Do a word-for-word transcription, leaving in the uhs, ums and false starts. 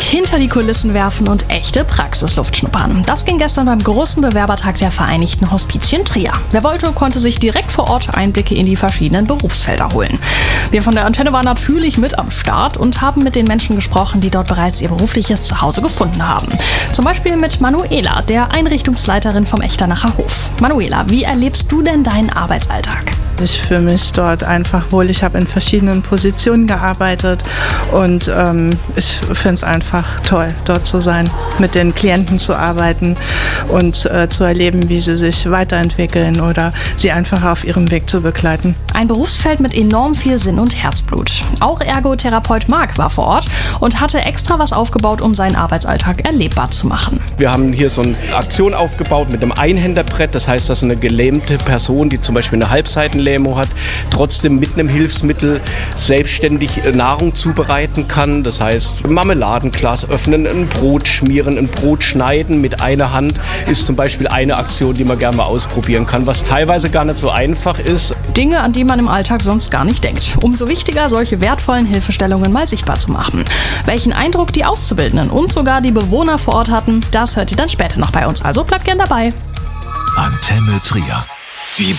hinter die Kulissen werfen und echte Praxisluft schnuppern. Das ging gestern beim großen Bewerbertag der Vereinigten Hospizien Trier. Wer wollte, konnte sich direkt vor Ort Einblicke in die verschiedenen Berufsfelder holen. Wir von der Antenne waren natürlich mit am Start und haben mit den Menschen gesprochen, die dort bereits ihr berufliches Zuhause gefunden haben. Zum Beispiel mit Manuela, der Einrichtungsleiterin vom Echternacher Hof. Manuela, wie erlebst du denn deinen Arbeitsalltag? Ich fühle mich dort einfach wohl. Ich habe in verschiedenen Positionen gearbeitet und ähm, ich finde es einfach toll, dort zu sein, mit den Klienten zu arbeiten und äh, zu erleben, wie sie sich weiterentwickeln oder sie einfach auf ihrem Weg zu begleiten. Ein Berufsfeld mit enorm viel Sinn und Herzblut. Auch Ergotherapeut Marc war vor Ort und hatte extra was aufgebaut, um seinen Arbeitsalltag erlebbar zu machen. Wir haben hier so eine Aktion aufgebaut mit einem Einhänderbrett. Das heißt, dass eine gelähmte Person, die zum Beispiel eine Halbseitenlähmung hat, trotzdem mit einem Hilfsmittel selbstständig Nahrung zubereiten kann. Das heißt, ein Marmeladenglas öffnen, ein Brot schmieren, ein Brot schneiden mit einer Hand ist zum Beispiel eine Aktion, die man gerne mal ausprobieren kann, was teilweise gar nicht so einfach ist. Dinge, an die man im Alltag sonst gar nicht denkt. Umso wichtiger, solche wertvollen Hilfestellungen mal sichtbar zu machen. Welchen Eindruck die Auszubildenden und sogar die Bewohner vor Ort hatten, das hört ihr dann später noch bei uns. Also bleibt gern dabei. Antenne Trier. Die